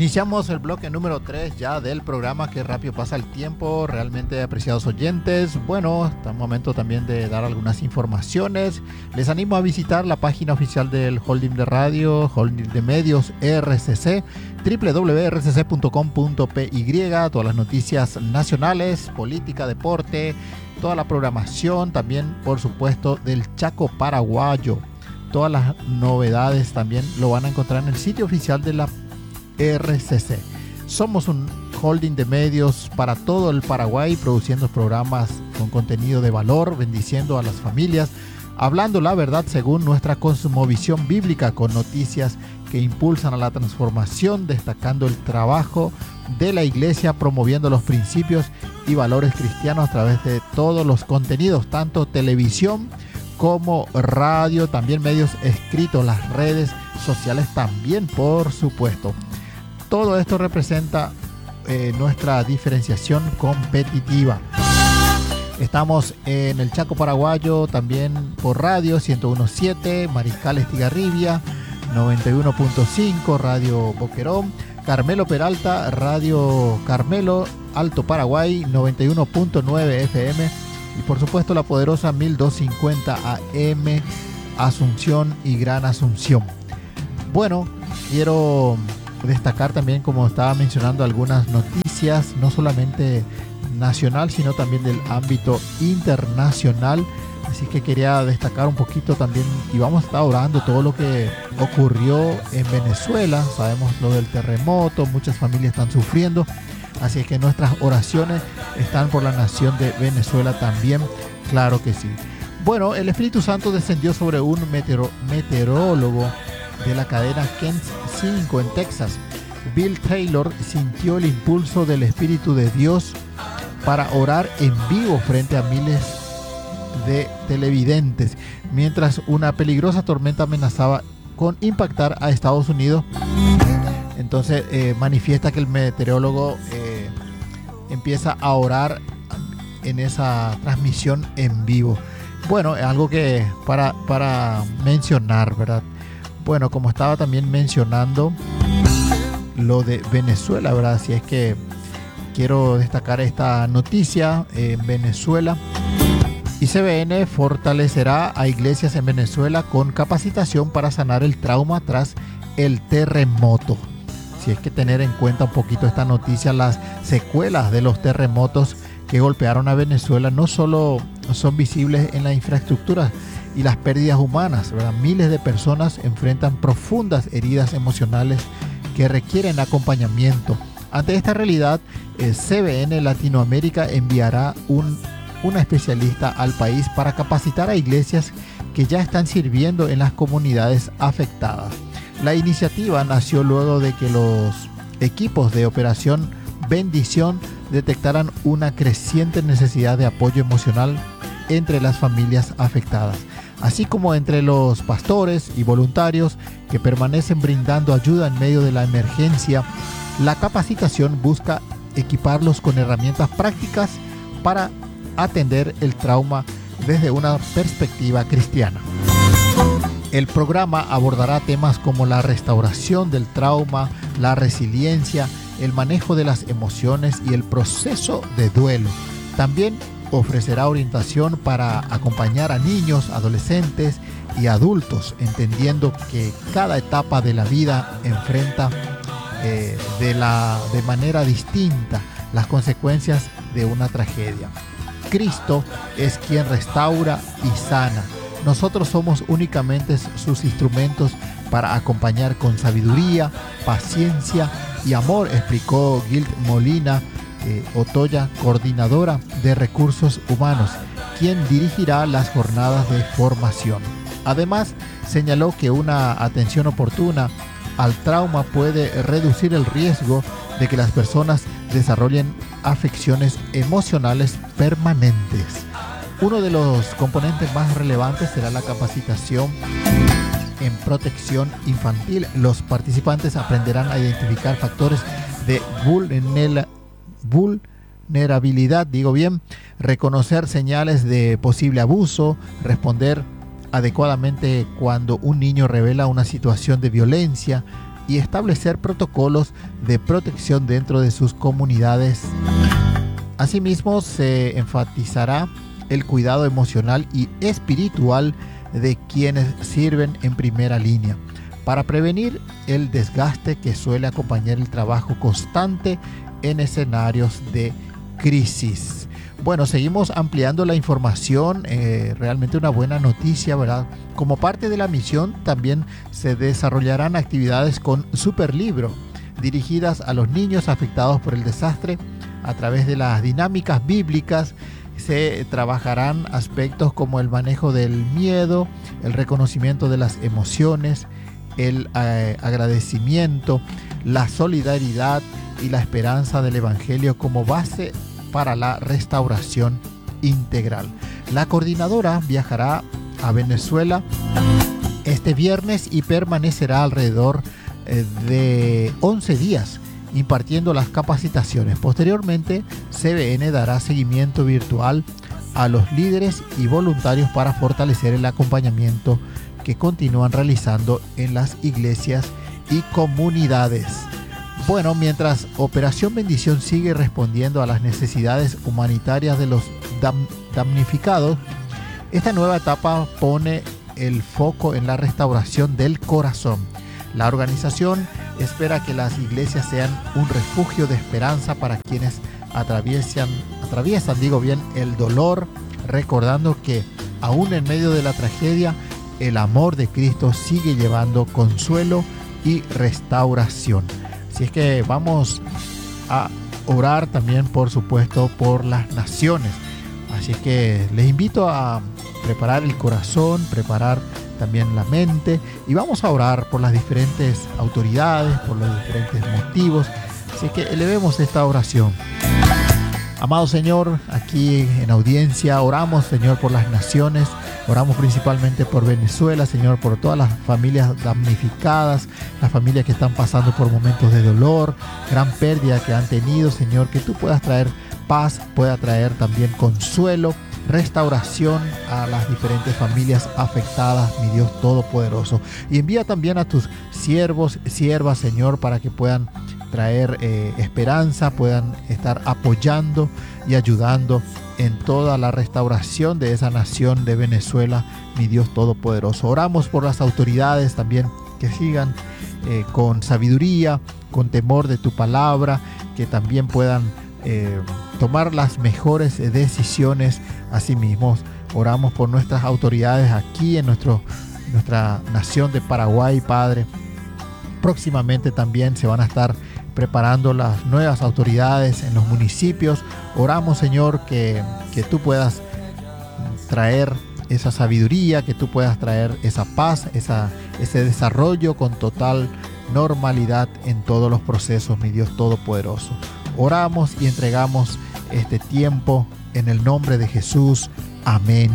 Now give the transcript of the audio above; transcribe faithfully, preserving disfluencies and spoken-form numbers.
Iniciamos el bloque número tres ya del programa. Qué rápido pasa el tiempo, realmente, apreciados oyentes. Bueno, está el momento también de dar algunas informaciones. Les animo a visitar la página oficial del Holding de Radio, Holding de Medios R C C, doble u doble u doble u punto r c c punto com punto p y. Todas las noticias nacionales, política, deporte, toda la programación, también por supuesto del Chaco paraguayo. Todas las novedades también lo van a encontrar en el sitio oficial de la R C C. Somos un holding de medios para todo el Paraguay, produciendo programas con contenido de valor, bendiciendo a las familias, hablando la verdad según nuestra cosmovisión bíblica, con noticias que impulsan a la transformación, destacando el trabajo de la iglesia, promoviendo los principios y valores cristianos a través de todos los contenidos, tanto televisión como radio, también medios escritos, las redes sociales también, por supuesto. Todo esto representa eh, nuestra diferenciación competitiva. Estamos en el Chaco paraguayo, también por radio ciento uno punto siete, Mariscal Estigarribia, noventa y uno punto cinco, Radio Boquerón, Carmelo Peralta, Radio Carmelo, Alto Paraguay, noventa y uno punto nueve F M, y por supuesto la poderosa mil doscientos cincuenta A M, Asunción y Gran Asunción. Bueno, quiero destacar también, como estaba mencionando, algunas noticias, no solamente nacional, sino también del ámbito internacional. Así que quería destacar un poquito también, y vamos a estar orando todo lo que ocurrió en Venezuela. Sabemos lo del terremoto, muchas familias están sufriendo, así que nuestras oraciones están por la nación de Venezuela también, claro que sí. Bueno, el Espíritu Santo descendió sobre un meteoro, meteorólogo de la cadena Kent cinco en Texas. Bill Taylor sintió el impulso del Espíritu de Dios para orar en vivo frente a miles de televidentes, mientras una peligrosa tormenta amenazaba con impactar a Estados Unidos. Entonces eh, manifiesta que el meteorólogo eh, empieza a orar en esa transmisión en vivo. Bueno, es algo que para, para mencionar, ¿verdad? Bueno, como estaba también mencionando lo de Venezuela, ¿verdad? Así es que quiero destacar esta noticia en Venezuela. I C B N fortalecerá a iglesias en Venezuela con capacitación para sanar el trauma tras el terremoto. Si es que tener en cuenta un poquito esta noticia, las secuelas de los terremotos que golpearon a Venezuela no solo son visibles en la infraestructura y las pérdidas humanas, ¿verdad? Miles de personas enfrentan profundas heridas emocionales que requieren acompañamiento. Ante esta realidad, el C B N Latinoamérica enviará un, una especialista al país para capacitar a iglesias que ya están sirviendo en las comunidades afectadas. La iniciativa nació luego de que los equipos de Operación Bendición detectaran una creciente necesidad de apoyo emocional entre las familias afectadas, así como entre los pastores y voluntarios que permanecen brindando ayuda en medio de la emergencia. La capacitación busca equiparlos con herramientas prácticas para atender el trauma desde una perspectiva cristiana. El programa abordará temas como la restauración del trauma, la resiliencia, el manejo de las emociones y el proceso de duelo. También ofrecerá orientación para acompañar a niños, adolescentes y adultos, entendiendo que cada etapa de la vida enfrenta eh, de, la, de manera distinta las consecuencias de una tragedia. Cristo es quien restaura y sana. Nosotros somos únicamente sus instrumentos para acompañar con sabiduría, paciencia y amor, explicó Gilt Molina eh, Otoya, coordinadora de recursos humanos, quien dirigirá las jornadas de formación. Además, señaló que una atención oportuna al trauma puede reducir el riesgo de que las personas desarrollen afecciones emocionales permanentes. Uno de los componentes más relevantes será la capacitación en protección infantil. Los participantes aprenderán a identificar factores de vulnerabilidad, digo bien, reconocer señales de posible abuso, responder adecuadamente cuando un niño revela una situación de violencia, y establecer protocolos de protección dentro de sus comunidades. Asimismo, se enfatizará el cuidado emocional y espiritual de quienes sirven en primera línea, para prevenir el desgaste que suele acompañar el trabajo constante en escenarios de crisis. Bueno, seguimos ampliando la información, eh, realmente una buena noticia, ¿verdad? Como parte de la misión también se desarrollarán actividades con Superlibro, dirigidas a los niños afectados por el desastre. A través de las dinámicas bíblicas se trabajarán aspectos como el manejo del miedo, el reconocimiento de las emociones, el eh, agradecimiento, la solidaridad y la esperanza del Evangelio como base para la restauración integral. La coordinadora viajará a Venezuela este viernes y permanecerá alrededor eh, de once días impartiendo las capacitaciones. Posteriormente, C B N dará seguimiento virtual a los líderes y voluntarios para fortalecer el acompañamiento que continúan realizando en las iglesias y comunidades. Bueno, mientras Operación Bendición sigue respondiendo a las necesidades humanitarias de los dam- damnificados, esta nueva etapa pone el foco en la restauración del corazón. La organización espera que las iglesias sean un refugio de esperanza para quienes atraviesan, atraviesan, digo bien, el dolor, recordando que aún en medio de la tragedia, el amor de Cristo sigue llevando consuelo y restauración. Así es que vamos a orar también, por supuesto, por las naciones. Así es que les invito a preparar el corazón, preparar también la mente, y vamos a orar por las diferentes autoridades, por los diferentes motivos. Así que elevemos esta oración. Amado Señor, aquí en audiencia oramos, Señor, por las naciones, oramos principalmente por Venezuela, Señor, por todas las familias damnificadas, las familias que están pasando por momentos de dolor, gran pérdida que han tenido, Señor, que tú puedas traer paz, pueda traer también consuelo, restauración a las diferentes familias afectadas, mi Dios Todopoderoso. Y envía también a tus siervos, siervas, Señor, para que puedan traer eh, esperanza, puedan estar apoyando y ayudando en toda la restauración de esa nación de Venezuela, mi Dios Todopoderoso. Oramos por las autoridades también, que sigan eh, con sabiduría, con temor de tu palabra, que también puedan eh, tomar las mejores decisiones a sí mismos. Oramos por nuestras autoridades aquí en nuestro, nuestra nación de Paraguay, Padre. Próximamente también se van a estar preparando las nuevas autoridades en los municipios. Oramos, Señor, que, que tú puedas traer esa sabiduría, que tú puedas traer esa paz, esa, ese desarrollo con total normalidad en todos los procesos, mi Dios Todopoderoso. Oramos y entregamos este tiempo en el nombre de Jesús. Amén